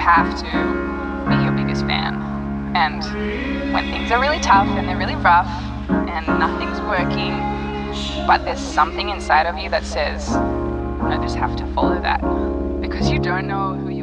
have to be your biggest fan. And when things are really tough and they're really rough and nothing's working, but there's something inside of you that says, I just have to follow that, because you don't know who